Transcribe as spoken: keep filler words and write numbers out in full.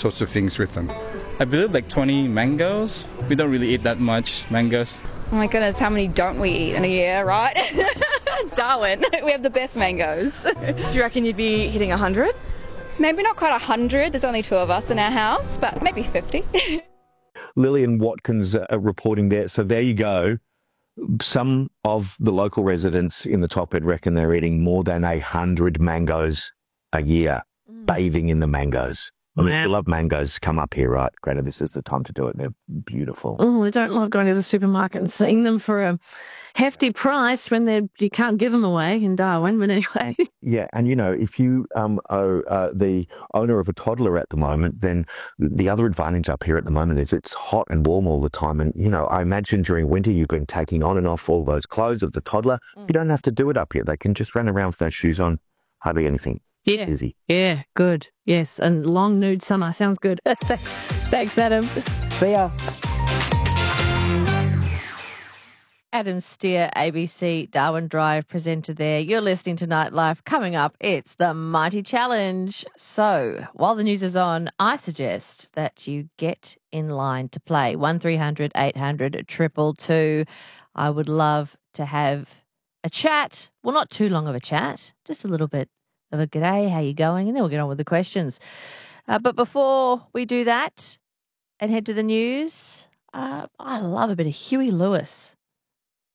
sorts of things with them. I believe like twenty mangoes. We don't really eat that much mangoes. Oh my goodness, how many don't we eat in a year, right? It's Darwin. We have the best mangoes. Do you reckon you'd be hitting one hundred? Maybe not quite one hundred. There's only two of us in our house, but maybe fifty. Lillian Watkins uh, reporting there. So there you go. Some of the local residents in the top end reckon they're eating more than a hundred mangoes a year, mm. bathing in the mangoes. I mean, if you love mangoes, come up here, right? Greta, this is the time to do it. They're beautiful. Oh, I don't love going to the supermarket and seeing them for a hefty price when they you can't give them away in Darwin, but anyway. Yeah, and you know, if you um, are uh, the owner of a toddler at the moment, then the other advantage up here at the moment is it's hot and warm all the time. And, you know, I imagine during winter you've been taking on and off all those clothes of the toddler. Mm. You don't have to do it up here. They can just run around with those shoes on, hardly anything. Yeah. Easy. Yeah, good. Yes, and long nude summer. Sounds good. Thanks. Thanks, Adam. See ya. Adam Steer, A B C Darwin Drive presenter there. You're listening to Nightlife. Coming up, it's the Mighty Challenge. So while the news is on, I suggest that you get in line to play. one three hundred eight hundred two two two. I would love to have a chat. Well, not too long of a chat, just a little bit of a g'day, how you going? And then we'll get on with the questions. Uh, but before we do that and head to the news, uh, I love a bit of Huey Lewis.